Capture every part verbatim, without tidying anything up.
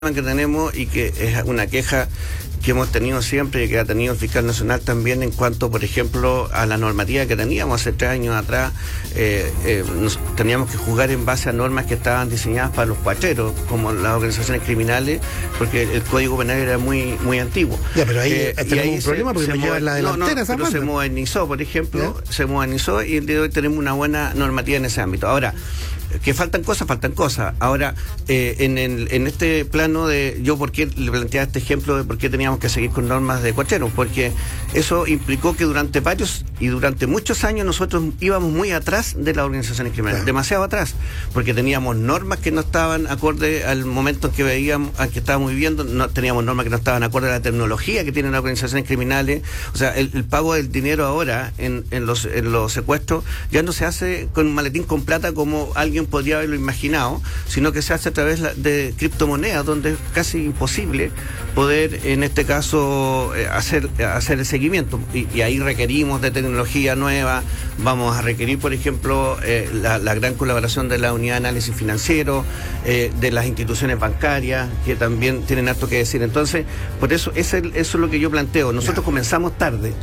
que tenemos y que es una queja que hemos tenido siempre y que ha tenido el fiscal nacional también en cuanto, por ejemplo, a la normativa que teníamos hace tres años atrás. Eh, eh, nos, teníamos que juzgar en base a normas que estaban diseñadas para los cuacheros, como las organizaciones criminales, porque el Código Penal era muy muy antiguo. Ya, pero ahí eh, tenemos ahí un problema porque se, se se lleva la delantera. No, no, esa pero banda. se modernizó, por ejemplo, ¿Ya? se modernizó y el día de hoy tenemos una buena normativa en ese ámbito. Ahora, que faltan cosas, faltan cosas. Ahora, eh, en, el, en este plano de, yo por qué le planteaba este ejemplo de por qué teníamos que seguir con normas de cocheros, porque eso implicó que durante varios y durante muchos años nosotros íbamos muy atrás de las organizaciones criminales, Claro. demasiado atrás, porque teníamos normas que no estaban acorde al momento en que veíamos, al que estábamos viviendo, no teníamos normas que no estaban acorde a la tecnología que tienen las organizaciones criminales. O sea, el, el pago del dinero ahora en, en, los, en los secuestros ya no se hace con un maletín con plata como alguien podría haberlo imaginado, sino que se hace a través de criptomonedas, donde es casi imposible poder, en este caso, eh, hacer, hacer el seguimiento. Y, y ahí requerimos de tecnología nueva, vamos a requerir, por ejemplo, eh, la, la gran colaboración de la unidad de análisis financiero, eh, de las instituciones bancarias, que también tienen harto que decir. Entonces, por eso, ese, eso es lo que yo planteo. Nosotros comenzamos tarde,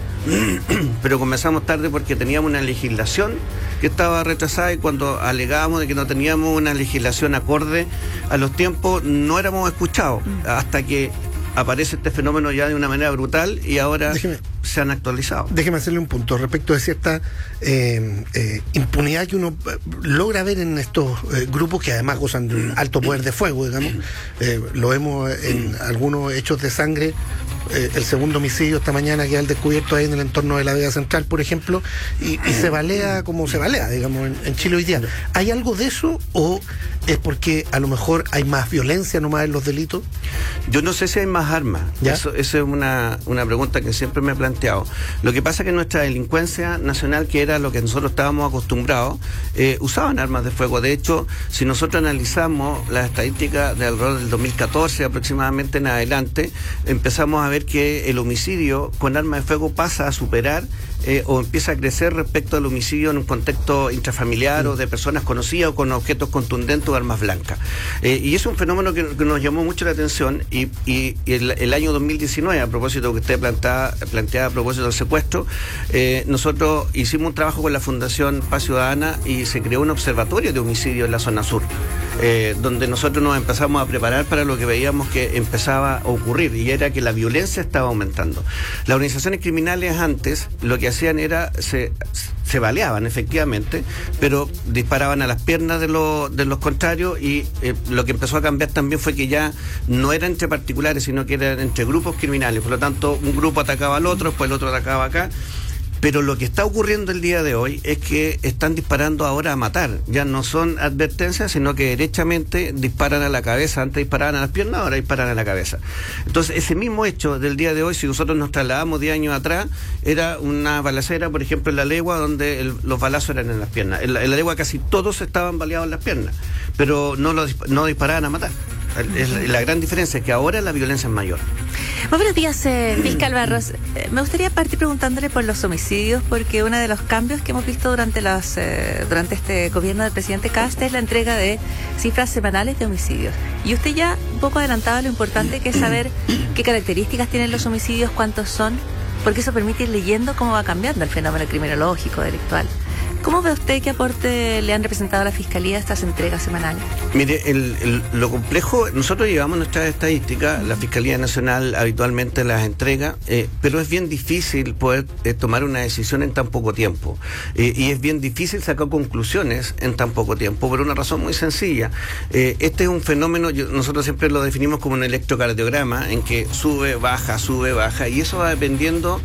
pero comenzamos tarde porque teníamos una legislación que estaba retrasada, y cuando alegábamos de que no teníamos una legislación acorde a los tiempos, no éramos escuchados, hasta que aparece este fenómeno ya de una manera brutal y ahora Déjeme, se han actualizado. déjeme hacerle un punto respecto de cierta eh, eh, impunidad que uno eh, logra ver en estos eh, grupos que además gozan de un alto poder de fuego, digamos. Eh, lo vemos en algunos hechos de sangre. Eh, el segundo homicidio esta mañana que ha descubierto ahí en el entorno de la Vega Central, por ejemplo, y, y se balea como se balea, digamos, en, en Chile hoy día. ¿Hay algo de eso o es porque a lo mejor hay más violencia nomás en los delitos? Yo no sé si hay más armas. ¿Ya? Eso, eso es una, una pregunta que siempre me he planteado. Lo que pasa es que nuestra delincuencia nacional, que era lo que nosotros estábamos acostumbrados, eh, usaban armas de fuego. De hecho, si nosotros analizamos las estadísticas de alrededor del dos mil catorce aproximadamente en adelante, empezamos a ver que el homicidio con arma de fuego pasa a superar eh, o empieza a crecer respecto al homicidio en un contexto intrafamiliar mm. o de personas conocidas o con objetos contundentes o armas blancas. Eh, y es un fenómeno que, que nos llamó mucho la atención y, y, y el, el año dos mil diecinueve, a propósito que usted plantea, plantea a propósito del secuestro, eh, nosotros hicimos un trabajo con la Fundación Paz Ciudadana y se creó un observatorio de homicidio en la zona sur, eh, donde nosotros nos empezamos a preparar para lo que veíamos que empezaba a ocurrir, y era que la violencia estaba aumentando. Las organizaciones criminales antes lo que hacían era, se, se baleaban efectivamente, pero disparaban a las piernas de, lo, de los contrarios, y eh, lo que empezó a cambiar también fue que ya no era entre particulares, sino que eran entre grupos criminales. Por lo tanto, un grupo atacaba al otro, después el otro atacaba acá. Pero lo que está ocurriendo el día de hoy es que están disparando ahora a matar. Ya no son advertencias, sino que derechamente disparan a la cabeza. Antes disparaban a las piernas, ahora disparan a la cabeza. Entonces, ese mismo hecho del día de hoy, si nosotros nos trasladamos diez años atrás, era una balacera, por ejemplo, en La Legua, donde el, los balazos eran en las piernas. En la, en La Legua casi todos estaban baleados en las piernas, pero no, lo, no disparaban a matar. Es la, la gran diferencia es que ahora la violencia es mayor. Muy buenos días, eh, fiscal Barros. Eh, me gustaría partir preguntándole por los homicidios, porque uno de los cambios que hemos visto durante los, eh, durante este gobierno del presidente Kast es la entrega de cifras semanales de homicidios. Y usted ya un poco adelantaba lo importante que es saber qué características tienen los homicidios, cuántos son, porque eso permite ir leyendo cómo va cambiando el fenómeno criminológico, delictual. ¿Cómo ve usted qué aporte le han representado a la Fiscalía estas entregas semanales? Mire, el, el, lo complejo, nosotros llevamos nuestras estadísticas, la Fiscalía Nacional habitualmente las entrega, eh, pero es bien difícil poder eh, tomar una decisión en tan poco tiempo. Eh, y es bien difícil sacar conclusiones en tan poco tiempo, por una razón muy sencilla. Eh, este es un fenómeno, yo, nosotros siempre lo definimos como un electrocardiograma, en que sube, baja, sube, baja, y eso va dependiendo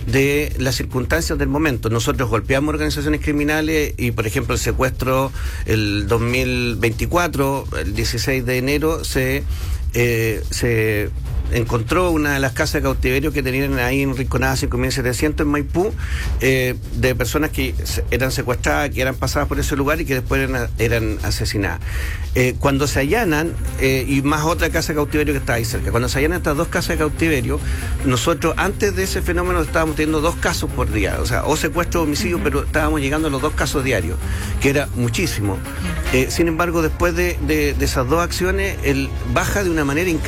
de las circunstancias del momento. Nosotros golpeamos organizaciones criminales y, por ejemplo, el secuestro el dos mil veinticuatro, el dieciséis de enero, se, eh, se encontró una de las casas de cautiverio que tenían ahí en Rinconada cinco mil setecientos en Maipú, eh, de personas que eran secuestradas, que eran pasadas por ese lugar y que después eran, eran asesinadas. Eh, cuando se allanan, eh, y más otra casa de cautiverio que está ahí cerca, cuando se allanan estas dos casas de cautiverio, nosotros antes de ese fenómeno estábamos teniendo dos casos por día, o sea, o secuestro o homicidio, uh-huh. pero estábamos llegando a los dos casos diarios, que era muchísimo. Eh, sin embargo, después de, de, de esas dos acciones, el baja de una manera increíble.